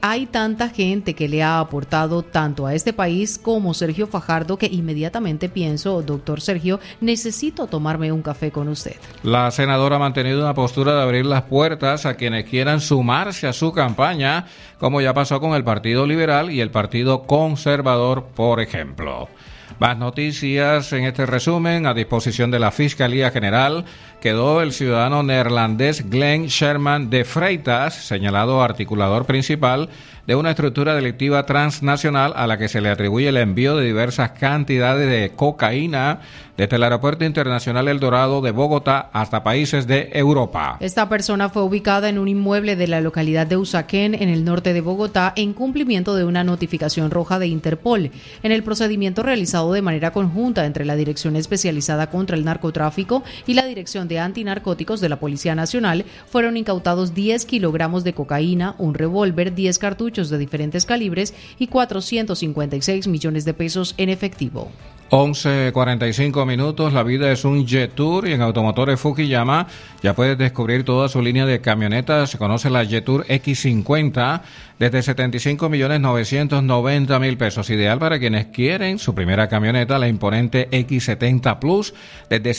Hay tanta gente que le ha aportado tanto a este país como Sergio Fajardo que inmediatamente pienso, doctor Sergio, necesito tomarme un café con usted. La senadora ha mantenido una postura de abrir las puertas a quienes quieran sumarse a su campaña, como ya pasó con el Partido Liberal y el Partido Conservador, por ejemplo. Más noticias en este resumen. A disposición de la Fiscalía General quedó el ciudadano neerlandés Glenn Sherman de Freitas, señalado articulador principal de una estructura delictiva transnacional a la que se le atribuye el envío de diversas cantidades de cocaína desde el Aeropuerto Internacional El Dorado de Bogotá hasta países de Europa. Esta persona fue ubicada en un inmueble de la localidad de Usaquén, en el norte de Bogotá, en cumplimiento de una notificación roja de Interpol. En el procedimiento realizado de manera conjunta entre la Dirección Especializada contra el Narcotráfico y la Dirección de Antinarcóticos de la Policía Nacional, fueron incautados 10 kilogramos de cocaína, un revólver, 10 cartuchos de diferentes calibres y 456 millones de pesos en efectivo. 11:45 minutos. La vida es un Jetour y en Automotores Fukuyama ya puedes descubrir toda su línea de camionetas. Se conoce la Jetour X50 desde 75.990.000 pesos. Ideal para quienes quieren su primera camioneta, la imponente X70 Plus, desde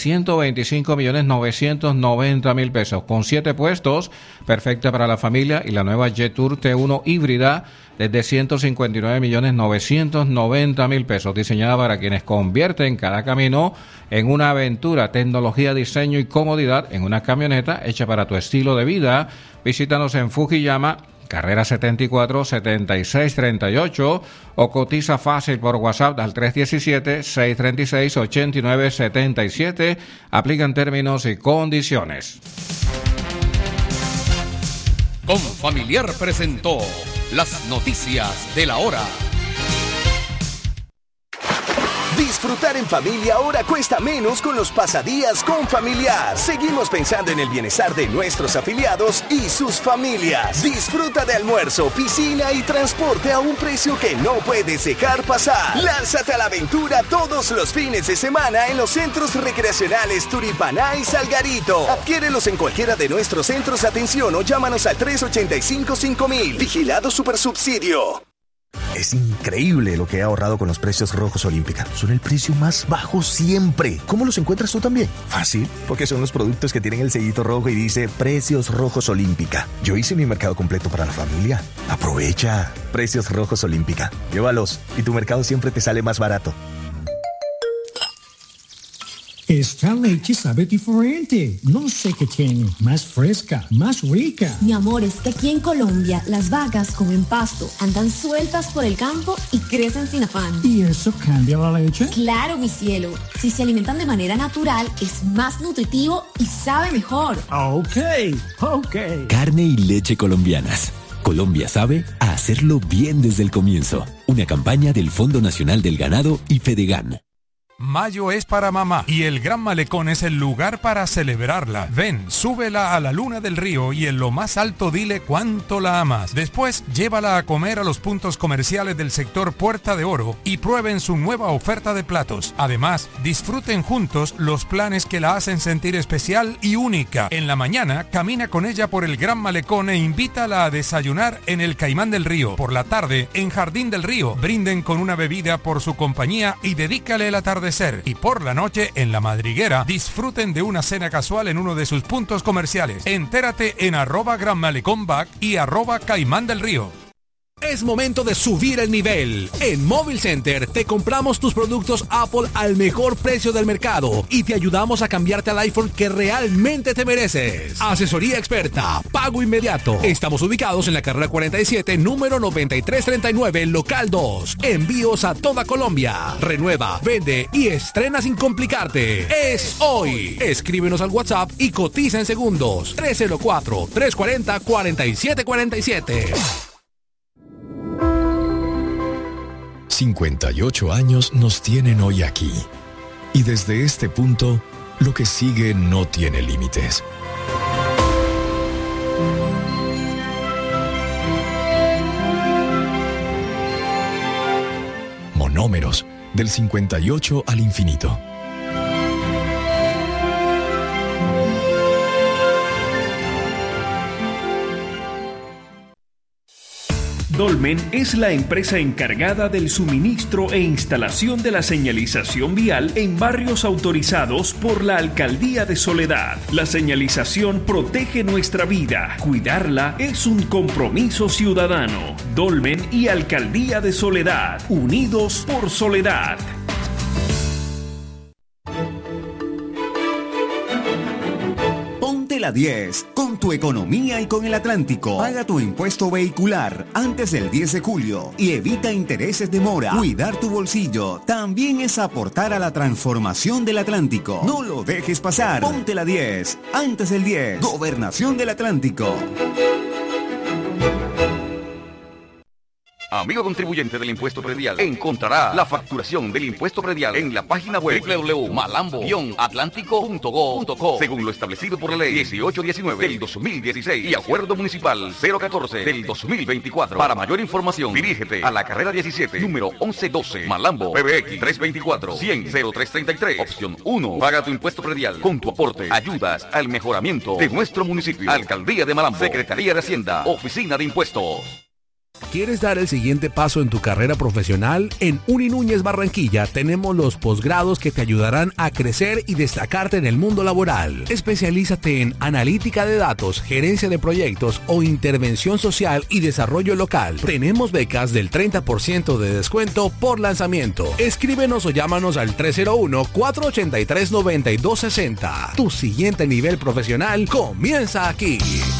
125.990.000 pesos. Con 7 puestos, perfecta para la familia, y la nueva Jetour T1 híbrida desde 159.990.000 pesos, diseñada para quienes convierten cada camino en una aventura. Tecnología, diseño y comodidad en una camioneta hecha para tu estilo de vida. Visítanos en Fukuyama, carrera 74 7638, o cotiza fácil por WhatsApp al 317-636-8977. Aplican términos y condiciones. Confamiliar presentó las noticias de la hora. Disfrutar en familia ahora cuesta menos con los pasadías Confamiliar. Seguimos pensando en el bienestar de nuestros afiliados y sus familias. Disfruta de almuerzo, piscina y transporte a un precio que no puedes dejar pasar. Lánzate a la aventura todos los fines de semana en los centros recreacionales Turipaná y Salgarito. Adquiérelos en cualquiera de nuestros centros de atención o llámanos al 385-5000. Vigilado Supersubsidio. Es increíble lo que he ahorrado con los precios rojos Olímpica. Son el precio más bajo siempre. ¿Cómo los encuentras tú también? Fácil, porque son los productos que tienen el sellito rojo y dice Precios Rojos Olímpica. Yo hice mi mercado completo para la familia. Aprovecha. Precios Rojos Olímpica. Llévalos y tu mercado siempre te sale más barato. Esta leche sabe diferente. No sé qué tiene. Más fresca, más rica. Mi amor, es que aquí en Colombia las vacas comen pasto, andan sueltas por el campo y crecen sin afán. ¿Y eso cambia la leche? Claro, mi cielo. Si se alimentan de manera natural, es más nutritivo y sabe mejor. Ok. Carne y leche colombianas. Colombia sabe a hacerlo bien desde el comienzo. Una campaña del Fondo Nacional del Ganado y Fedegan. Mayo es para mamá y el Gran Malecón es el lugar para celebrarla. Ven, súbela a la luna del río y en lo más alto dile cuánto la amas. Después, llévala a comer a los puntos comerciales del sector Puerta de Oro y prueben su nueva oferta de platos. Además, disfruten juntos los planes que la hacen sentir especial y única. En la mañana, camina con ella por el Gran Malecón e invítala a desayunar en el Caimán del Río. Por la tarde, en Jardín del Río, brinden con una bebida por su compañía y dedícale el atardecer. Y por la noche, en La Madriguera, disfruten de una cena casual en uno de sus puntos comerciales. Entérate en @GranMalecónBack y @Caimán del Río. Es momento de subir el nivel. En Móvil Center te compramos tus productos Apple al mejor precio del mercado y te ayudamos a cambiarte al iPhone que realmente te mereces. Asesoría experta, pago inmediato. Estamos ubicados en la carrera 47, número 9339, local 2. Envíos a toda Colombia. Renueva, vende y estrena sin complicarte. Es hoy. Escríbenos al WhatsApp y cotiza en segundos. 304-340-4747. 58 años nos tienen hoy aquí. Y desde este punto, lo que sigue no tiene límites. Monómeros, del 58 al infinito. Dolmen es la empresa encargada del suministro e instalación de la señalización vial en barrios autorizados por la Alcaldía de Soledad. La señalización protege nuestra vida. Cuidarla es un compromiso ciudadano. Dolmen y Alcaldía de Soledad, unidos por Soledad. Ponte la 10 con tu economía y con el Atlántico. Paga tu impuesto vehicular antes del 10 de julio y evita intereses de mora. Cuidar tu bolsillo también es aportar a la transformación del Atlántico. No lo dejes pasar. Ponte la 10 antes del 10. Gobernación del Atlántico. Amigo contribuyente del impuesto predial, encontrará la facturación del impuesto predial en la página web www.malambo-atlántico.go.co según lo establecido por la ley 1819 del 2016 y acuerdo municipal 014 del 2024. Para mayor información, dirígete a la carrera 17, número 1112, Malambo, PBX 324-100-0333, opción 1. Paga tu impuesto predial. Con tu aporte ayudas al mejoramiento de nuestro municipio. Alcaldía de Malambo, Secretaría de Hacienda, Oficina de Impuestos. ¿Quieres dar el siguiente paso en tu carrera profesional? En Uni Núñez Barranquilla tenemos los posgrados que te ayudarán a crecer y destacarte en el mundo laboral. Especialízate en analítica de datos, gerencia de proyectos o intervención social y desarrollo local. Tenemos becas del 30% de descuento por lanzamiento. Escríbenos o llámanos al 301-483-9260. Tu siguiente nivel profesional comienza aquí.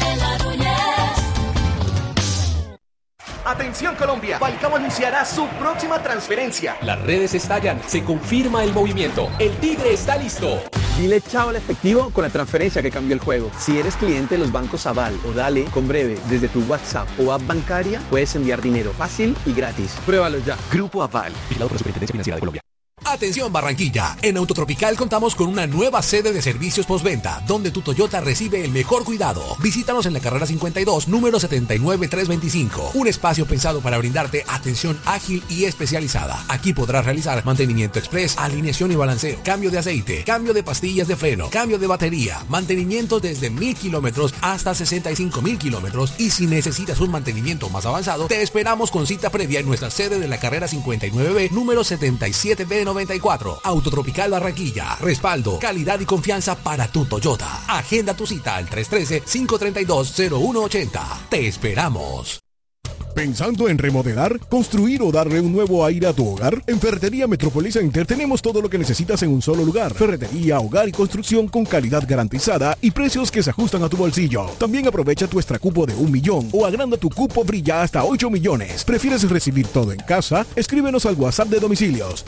Atención Colombia, Falcao anunciará su próxima transferencia. Las redes estallan, se confirma el movimiento, el Tigre está listo. Dile chao al efectivo con la transferencia que cambió el juego. Si eres cliente de los bancos Aval o Dale, con Breve, desde tu WhatsApp o app bancaria, puedes enviar dinero fácil y gratis. Pruébalo ya. Grupo Aval, vigilado por la Superintendencia Financiera de Colombia. Atención Barranquilla, en Autotropical contamos con una nueva sede de servicios postventa, donde tu Toyota recibe el mejor cuidado. Visítanos en la carrera 52, número 79325, un espacio pensado para brindarte atención ágil y especializada. Aquí podrás realizar mantenimiento express, alineación y balanceo, cambio de aceite, cambio de pastillas de freno, cambio de batería, mantenimiento desde 1000 kilómetros hasta 65,000 kilómetros, y si necesitas un mantenimiento más avanzado, te esperamos con cita previa en nuestra sede de la carrera 59B, número 77B94. Autotropical Barranquilla. Respaldo, calidad y confianza para tu Toyota. Agenda tu cita al 313-532-0180. Te esperamos. ¿Pensando en remodelar, construir o darle un nuevo aire a tu hogar? En Ferretería Metrópolis Center tenemos todo lo que necesitas en un solo lugar. Ferretería, hogar y construcción con calidad garantizada y precios que se ajustan a tu bolsillo. También aprovecha tu extra cupo de 1 millón o agranda tu cupo Brilla hasta 8 millones. ¿Prefieres recibir todo en casa? Escríbenos al WhatsApp de domicilios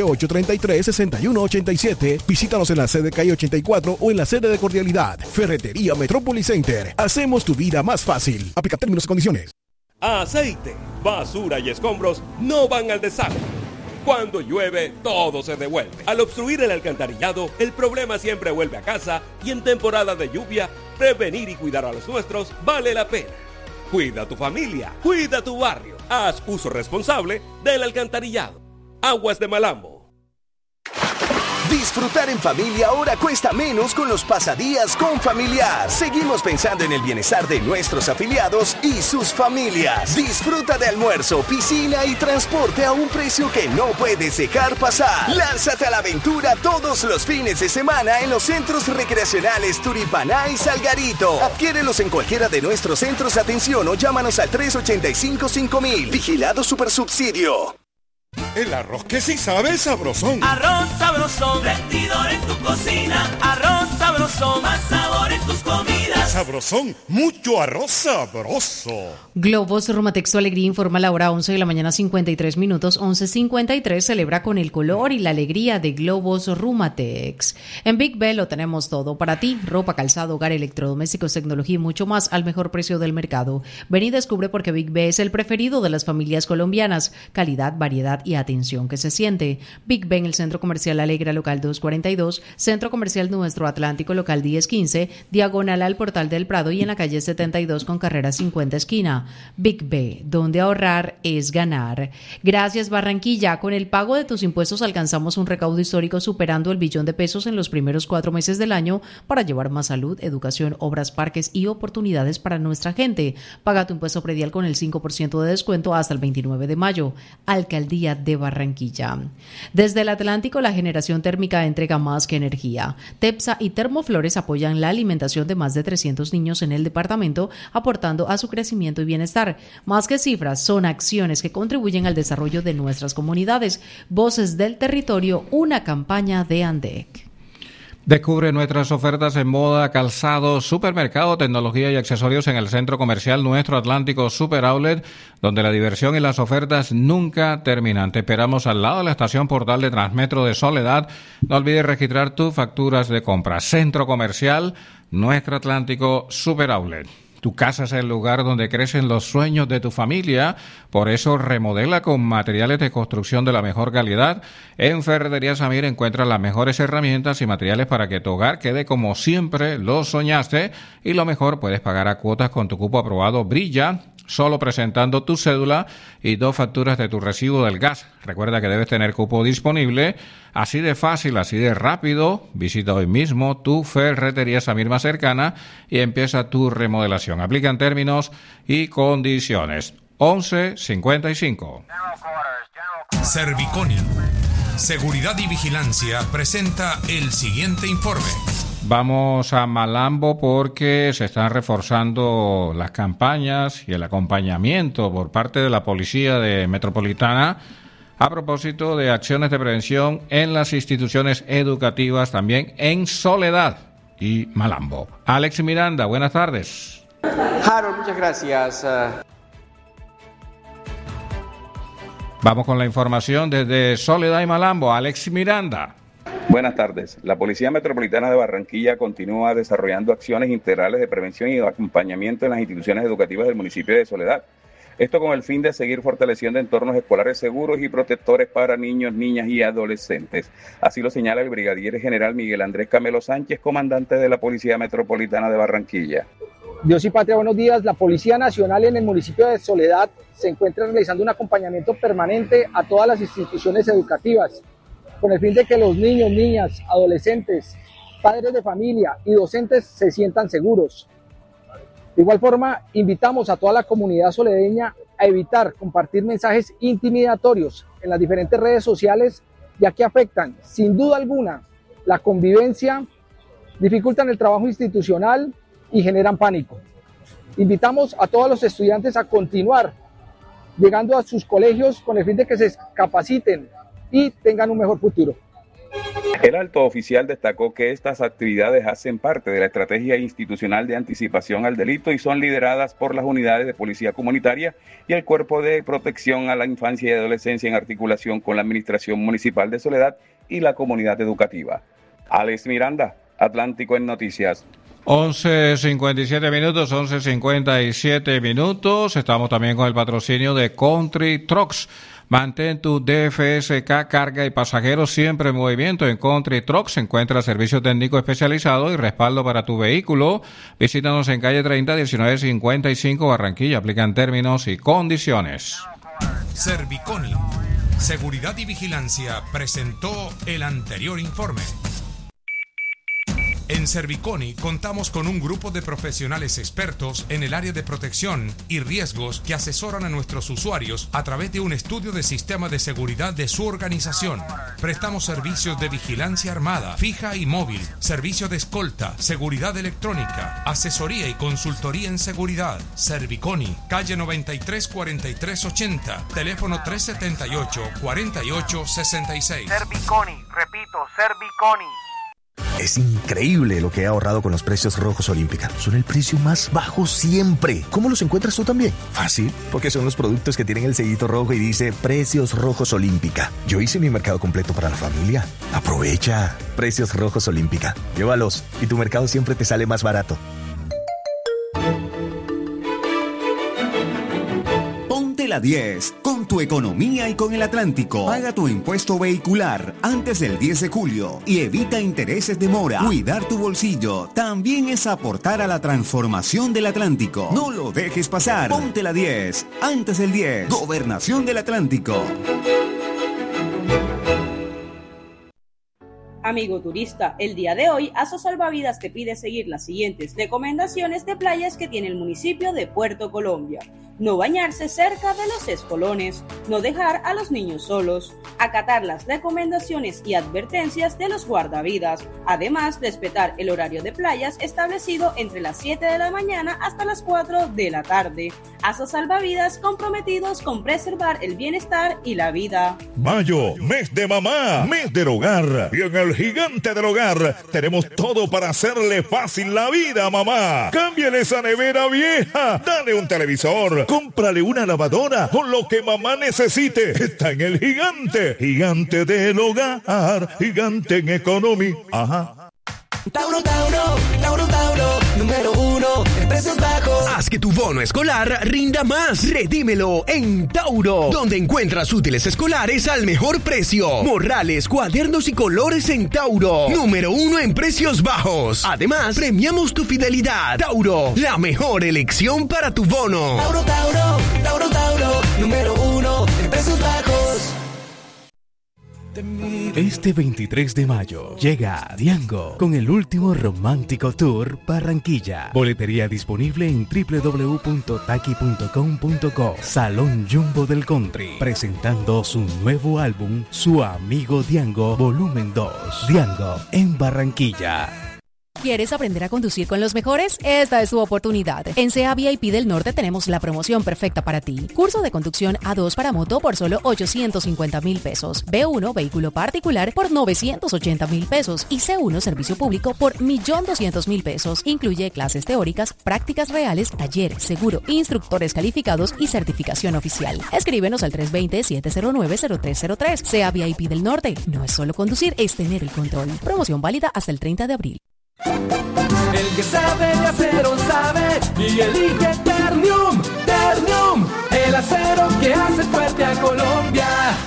320-833-6187. Visítanos en la sede calle 84 o en la sede de Cordialidad. Ferretería Metrópolis Center. Hacemos tu vida más fácil. Aplica términos y condiciones. Aceite, basura y escombros no van al desagüe. Cuando llueve, todo se devuelve. Al obstruir el alcantarillado, el problema siempre vuelve a casa, y en temporada de lluvia, prevenir y cuidar a los nuestros vale la pena. Cuida a tu familia, cuida tu barrio. Haz uso responsable del alcantarillado. Aguas de Malambo. Disfrutar en familia ahora cuesta menos con los pasadías con Familiar. Seguimos pensando en el bienestar de nuestros afiliados y sus familias. Disfruta de almuerzo, piscina y transporte a un precio que no puedes dejar pasar. Lánzate a la aventura todos los fines de semana en los centros recreacionales Turipaná y Salgarito. Adquiérelos en cualquiera de nuestros centros de atención o llámanos al 385-5000. Vigilado Supersubsidio. El arroz que sí sabe sabrosón. Arroz sabrosón, rendidor en tu cocina. Arroz sabrosón, más sabor en tus comidas. Sabrosón, mucho arroz sabroso. Globos Rumatex, tu alegría, informa la hora 11 de la mañana 53 minutos. 11:53, celebra con el color y la alegría de Globos Rumatex. En Big Bell lo tenemos todo para ti: ropa, calzado, hogar, electrodomésticos, tecnología y mucho más al mejor precio del mercado. Ven y descubre por qué Big B es el preferido de las familias colombianas. Calidad, variedad y atención que se siente. Big Ben, el Centro Comercial Alegra, local 242, Centro Comercial Nuestro Atlántico, local 1015, diagonal al portal Portal del Prado y en la calle 72 con carrera 50 esquina. Big B, donde ahorrar es ganar. Gracias Barranquilla, con el pago de tus impuestos alcanzamos un recaudo histórico superando el billón de pesos en los primeros 4 meses del año para llevar más salud, educación, obras, parques y oportunidades para nuestra gente. Paga tu impuesto predial con el 5% de descuento hasta el 29 de mayo. Alcaldía de Barranquilla. Desde el Atlántico, la generación térmica entrega más que energía. TEPSA y Termoflores apoyan la alimentación de más de 300 niños en el departamento, aportando a su crecimiento y bienestar. Más que cifras, son acciones que contribuyen al desarrollo de nuestras comunidades. Voces del territorio, una campaña de ANDEC. Descubre nuestras ofertas en moda, calzado, supermercado, tecnología y accesorios en el centro comercial Nuestro Atlántico Super Outlet, donde la diversión y las ofertas nunca terminan. Te esperamos al lado de la estación Portal de Transmetro de Soledad. No olvides registrar tus facturas de compra. Centro comercial Nuestro Atlántico Super Outlet. Tu casa es el lugar donde crecen los sueños de tu familia, por eso remodela con materiales de construcción de la mejor calidad. En Ferretería Samir encuentras las mejores herramientas y materiales para que tu hogar quede como siempre lo soñaste, y lo mejor, puedes pagar a cuotas con tu cupo aprobado Brilla, solo presentando tu cédula y 2 facturas de tu recibo del gas. Recuerda que debes tener cupo disponible. Así de fácil, así de rápido. Visita hoy mismo tu Ferretería Samir más cercana y empieza tu remodelación. Aplican términos y condiciones. 11:55. Serviconi, Seguridad y Vigilancia, presenta el siguiente informe. Vamos a Malambo porque se están reforzando las campañas y el acompañamiento por parte de la Policía de Metropolitana a propósito de acciones de prevención en las instituciones educativas, también en Soledad y Malambo. Alex Miranda, buenas tardes. Harold, muchas gracias. Vamos con la información desde Soledad y Malambo. Alex Miranda. Buenas tardes. La Policía Metropolitana de Barranquilla continúa desarrollando acciones integrales de prevención y acompañamiento en las instituciones educativas del municipio de Soledad. Esto con el fin de seguir fortaleciendo entornos escolares seguros y protectores para niños, niñas y adolescentes. Así lo señala el brigadier general Miguel Andrés Camelo Sánchez, comandante de la Policía Metropolitana de Barranquilla. Dios y patria, buenos días. La Policía Nacional en el municipio de Soledad se encuentra realizando un acompañamiento permanente a todas las instituciones educativas, con el fin de que los niños, niñas, adolescentes, padres de familia y docentes se sientan seguros. De igual forma, invitamos a toda la comunidad soledeña a evitar compartir mensajes intimidatorios en las diferentes redes sociales, ya que afectan, sin duda alguna, la convivencia, dificultan el trabajo institucional y generan pánico. Invitamos a todos los estudiantes a continuar llegando a sus colegios con el fin de que se capaciten y tengan un mejor futuro. El alto oficial destacó que estas actividades hacen parte de la estrategia institucional de anticipación al delito y son lideradas por las unidades de policía comunitaria y el Cuerpo de Protección a la Infancia y Adolescencia en articulación con la Administración Municipal de Soledad y la comunidad educativa. Alex Miranda, Atlántico en Noticias. 11:57 minutos, 11:57 minutos. Estamos también con el patrocinio de Country Trucks. Mantén tu DFSK carga y pasajeros siempre en movimiento. En Country Trucks se encuentra servicio técnico especializado y respaldo para tu vehículo. Visítanos en calle 30, 1955 Barranquilla. Aplican términos y condiciones. Serviconi, Seguridad y Vigilancia, presentó el anterior informe. En Serviconi contamos con un grupo de profesionales expertos en el área de protección y riesgos que asesoran a nuestros usuarios a través de un estudio de sistema de seguridad de su organización. Prestamos servicios de vigilancia armada, fija y móvil, servicio de escolta, seguridad electrónica, asesoría y consultoría en seguridad. Serviconi, calle 93 43 80, teléfono 378 48 66. Serviconi, repito, Serviconi. Es increíble lo que he ahorrado con los precios rojos Olímpica. Son el precio más bajo siempre. ¿Cómo los encuentras tú también? Fácil, porque son los productos que tienen el sellito rojo y dice Precios Rojos Olímpica. Yo hice mi mercado completo para la familia. Aprovecha. Precios Rojos Olímpica. Llévalos y tu mercado siempre te sale más barato. Ponte la 10 con tu economía y con el Atlántico. Paga tu impuesto vehicular antes del 10 de julio y evita intereses de mora. Cuidar tu bolsillo también es aportar a la transformación del Atlántico. No lo dejes pasar. Ponte la 10 antes del 10. Gobernación del Atlántico. Amigo turista, el día de hoy Aso Salvavidas te pide seguir las siguientes recomendaciones de playas que tiene el municipio de Puerto Colombia. No bañarse cerca de los espolones, no dejar a los niños solos, acatar las recomendaciones y advertencias de los guardavidas, además respetar el horario de playas establecido entre las 7 de la mañana hasta las 4 de la tarde. Aso Salvavidas comprometidos con preservar el bienestar y la vida. Mayo, mes de mamá, mes del hogar. Y en el Gigante del Hogar tenemos todo para hacerle fácil la vida a mamá. Cámbiale esa nevera vieja, dale un televisor, cómprale una lavadora o lo que mamá necesite. Está en el Gigante, Gigante del Hogar, Gigante en Economy. Ajá. Tauro, Tauro, Tauro, Tauro, número 1 en precios bajos. Haz que tu bono escolar rinda más. Redímelo en Tauro, donde encuentras útiles escolares al mejor precio. Morrales, cuadernos y colores en Tauro. Número 1 en precios bajos. Además, premiamos tu fidelidad. Tauro, la mejor elección para tu bono. Tauro, Tauro, Tauro, Tauro, número 1 en precios bajos. Este 23 de mayo llega Diango con el último romántico tour Barranquilla. Boletería disponible en www.taki.com.co. Salón Jumbo del Country, presentando su nuevo álbum, Su Amigo Diango, volumen 2. Diango en Barranquilla. ¿Quieres aprender a conducir con los mejores? Esta es tu oportunidad. En CA VIP del Norte tenemos la promoción perfecta para ti. Curso de conducción A2 para moto por solo 850,000 pesos. B1 vehículo particular por 980,000 pesos. Y C1 servicio público por 1,200,000 pesos. Incluye clases teóricas, prácticas reales, taller, seguro, instructores calificados y certificación oficial. Escríbenos al 320-709-0303. CA VIP del Norte. No es solo conducir, es tener el control. Promoción válida hasta el 30 de abril. El que sabe de acero sabe y elige Ternium. Ternium, el acero que hace fuerte a Colombia.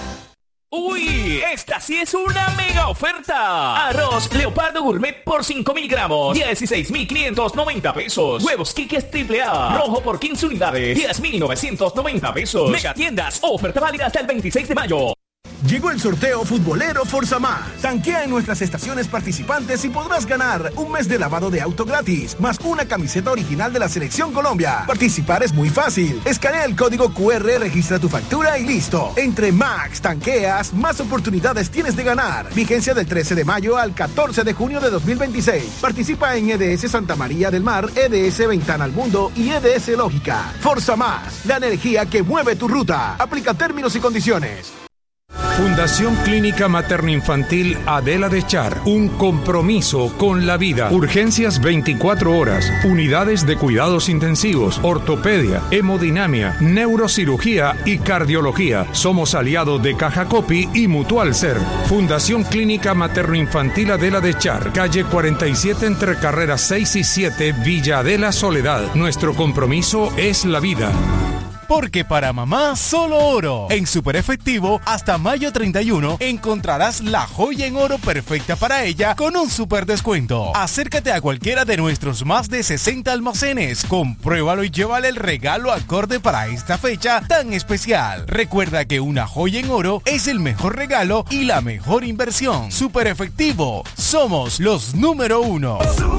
¡Uy! ¡Esta sí es una mega oferta! Arroz Leopardo Gourmet por 5,000 gramos, 16,590 pesos. Huevos Quiques AAA, rojo por 15 unidades, 10,990 pesos. Mega tiendas, oferta válida hasta el 26 de mayo. Llegó el sorteo futbolero Forza Más. Tanquea en nuestras estaciones participantes y podrás ganar un mes de lavado de auto gratis, más una camiseta original de la Selección Colombia. Participar es muy fácil. Escanea el código QR, registra tu factura y listo. Entre más tanqueas, más oportunidades tienes de ganar. Vigencia del 13 de mayo al 14 de junio de 2026. Participa en EDS Santa María del Mar, EDS Ventana al Mundo y EDS Lógica. Forza Más, la energía que mueve tu ruta. Aplica términos y condiciones. Fundación Clínica Materno-Infantil Adela de Char, un compromiso con la vida. Urgencias 24 horas, unidades de cuidados intensivos, ortopedia, hemodinamia, neurocirugía y cardiología. Somos aliados de Caja Copi y Mutual Ser. Fundación Clínica Materno-Infantil Adela de Char, calle 47 entre carreras 6 y 7, Villa Adela Soledad. Nuestro compromiso es la vida. Porque para mamá solo oro. En Super Efectivo hasta mayo 31 encontrarás la joya en oro perfecta para ella con un super descuento. Acércate a cualquiera de nuestros más de 60 almacenes, compruébalo y llévale el regalo acorde para esta fecha tan especial. Recuerda que una joya en oro es el mejor regalo y la mejor inversión. Super Efectivo, somos los número 1.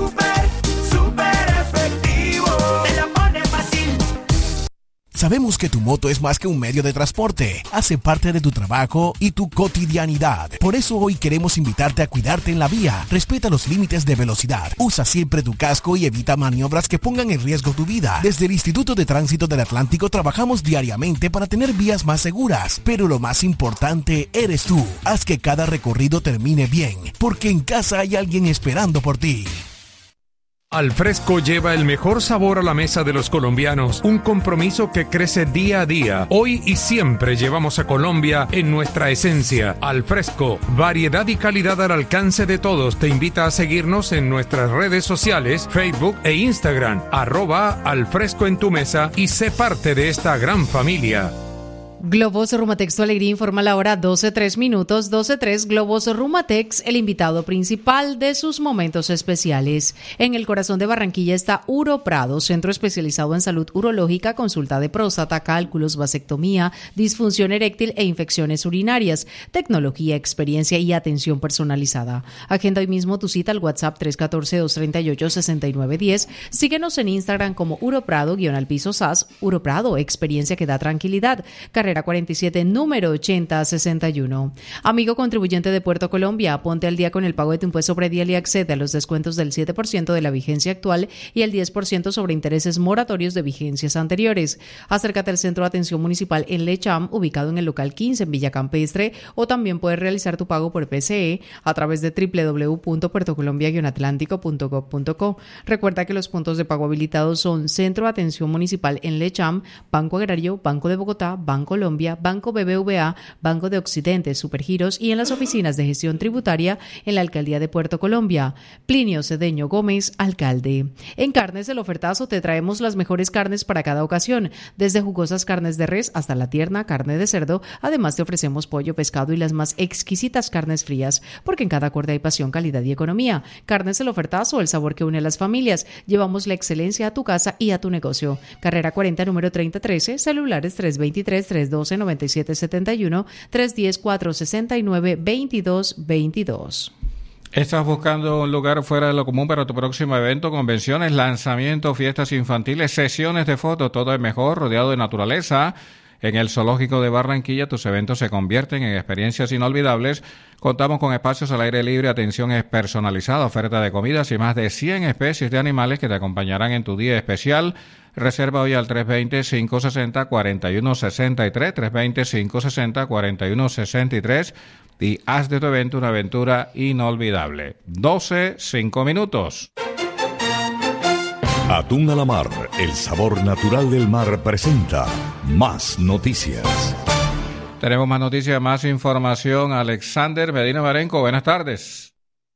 Super efectivo. Te la pone fácil. Sabemos que tu moto es más que un medio de transporte, hace parte de tu trabajo y tu cotidianidad. Por eso hoy queremos invitarte a cuidarte en la vía. Respeta los límites de velocidad, usa siempre tu casco y evita maniobras que pongan en riesgo tu vida. Desde el Instituto de Tránsito del Atlántico trabajamos diariamente para tener vías más seguras, pero lo más importante eres tú. Haz que cada recorrido termine bien, porque en casa hay alguien esperando por ti. Alfresco lleva el mejor sabor a la mesa de los colombianos, un compromiso que crece día a día. Hoy y siempre llevamos a Colombia en nuestra esencia. Alfresco, variedad y calidad al alcance de todos. Te invita a seguirnos en nuestras redes sociales, Facebook e Instagram, @Alfresco en tu mesa, y sé parte de esta gran familia. Globos Rumatex Tu Alegría informa la hora 12:03 minutos. 12:03 Globos Rumatex, el invitado principal de sus momentos especiales. En el corazón de Barranquilla está Uro Prado, centro especializado en salud urológica, consulta de próstata, cálculos, vasectomía, disfunción eréctil e infecciones urinarias, tecnología, experiencia y atención personalizada. Agenda hoy mismo tu cita al WhatsApp 314-238-6910. Síguenos en Instagram como Uro Prado_SAS. Uro Prado, experiencia que da tranquilidad. Carrera 47, número 8061. Amigo contribuyente de Puerto Colombia, ponte al día con el pago de tu impuesto predial y accede a los descuentos del 7% de la vigencia actual y el 10% sobre intereses moratorios de vigencias anteriores. Acércate al Centro de Atención Municipal en Lecham, ubicado en el local 15 en Villa Campestre, o también puedes realizar tu pago por PCE a través de www.puertocolombia-atlántico.gov.co. Recuerda que los puntos de pago habilitados son Centro de Atención Municipal en Lecham, Banco Agrario, Banco de Bogotá, Banco Colombia, Banco BBVA, Banco de Occidente, Supergiros y en las oficinas de gestión tributaria en la Alcaldía de Puerto Colombia. Plinio Cedeño Gómez, alcalde. En Carnes del Ofertazo te traemos las mejores carnes para cada ocasión, desde jugosas carnes de res hasta la tierna carne de cerdo. Además te ofrecemos pollo, pescado y las más exquisitas carnes frías, porque en cada corte hay pasión, calidad y economía. Carnes del Ofertazo, el sabor que une a las familias. Llevamos la excelencia a tu casa y a tu negocio. Carrera 40, número 3013, celulares 323-312-9771, 310-469-2222. ¿Estás buscando un lugar fuera de lo común para tu próximo evento, convenciones, lanzamientos, fiestas infantiles, sesiones de fotos? Todo es mejor, rodeado de naturaleza. En el Zoológico de Barranquilla tus eventos se convierten en experiencias inolvidables. Contamos con espacios al aire libre, atención personalizada, oferta de comidas y más de 100 especies de animales que te acompañarán en tu día especial. Reserva hoy al 320-560-4163, 320-560-4163 y haz de tu evento una aventura inolvidable. 12:05 minutos. Atún a la mar, el sabor natural del mar, presenta Más Noticias. Tenemos más noticias, más información. Alexander Medina Marenco, buenas tardes.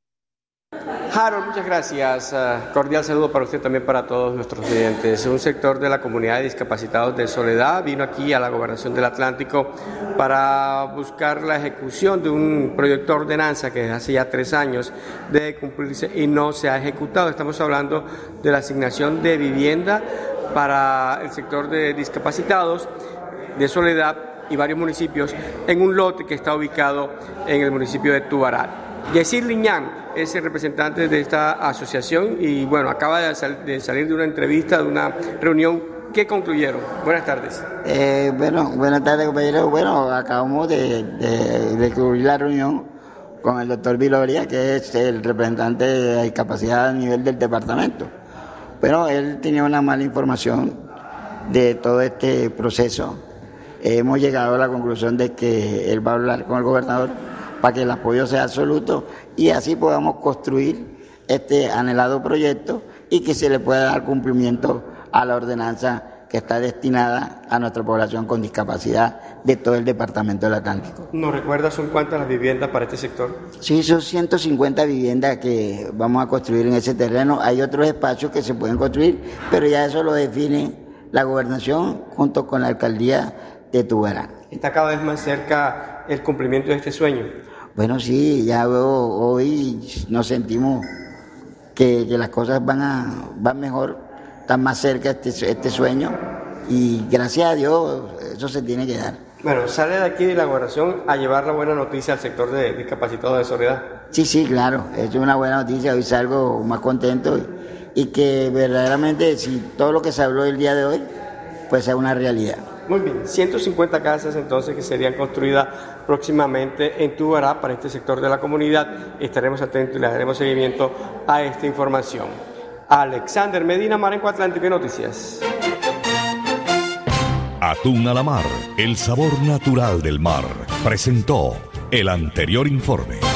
Harold, muchas gracias. Cordial saludo para usted, también para todos nuestros clientes. Un sector de la comunidad de discapacitados de Soledad vino aquí a la Gobernación del Atlántico para buscar la ejecución de un proyecto de ordenanza que hace ya 3 años de cumplirse y no se ha ejecutado. Estamos hablando de la asignación de vivienda para el sector de discapacitados de Soledad y varios municipios en un lote que está ubicado en el municipio de Tubará. Yesir Liñán es el representante de esta asociación y bueno, acaba de salir de una entrevista, de una reunión. ¿Qué concluyeron? Buenas tardes. Buenas tardes, compañeros. Bueno, acabamos de concluir la reunión con el doctor Viloria, que es el representante de discapacidad a nivel del departamento. Pero él tenía una mala información de todo este proceso. Hemos llegado a la conclusión de que él va a hablar con el gobernador para que el apoyo sea absoluto y así podamos construir este anhelado proyecto y que se le pueda dar cumplimiento a la ordenanza que está destinada a nuestra población con discapacidad de todo el departamento del Atlántico. ¿Nos recuerda son cuántas las viviendas para este sector? Sí, son 150 viviendas que vamos a construir en ese terreno. Hay otros espacios que se pueden construir, pero ya eso lo define la gobernación junto con la alcaldía de Tubará. ¿Está cada vez más cerca el cumplimiento de este sueño? Bueno, sí, ya hoy nos sentimos que las cosas van mejor, están más cerca este sueño y gracias a Dios eso se tiene que dar. Bueno, sale de aquí de la gobernación a llevar la buena noticia al sector de discapacitados de Soledad. Sí, claro, es una buena noticia, hoy salgo más contento y que verdaderamente si todo lo que se habló el día de hoy pues sea una realidad. Muy bien, 150 casas entonces que serían construidas próximamente en Tubará para este sector de la comunidad. Estaremos atentos y le daremos seguimiento a esta información. Alexander Medina, Marenco Atlántico Noticias. Atún a la mar, el sabor natural del mar, presentó el anterior informe.